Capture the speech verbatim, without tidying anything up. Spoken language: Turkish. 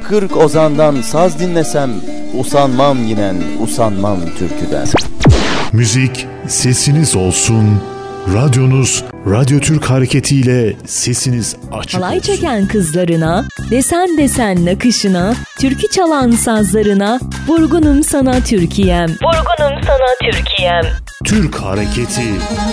Kırk ozandan saz dinlesem, usanmam yinen, usanmam türküden. Müzik sesiniz olsun. Radyonuz Radyo Türk hareketiyle sesiniz açık Halay olsun. çeken kızlarına, desen desen nakışına, türkü çalan sazlarına, vurgunum sana Türkiye'm. Vurgunum sana Türkiye'm. Türk hareketi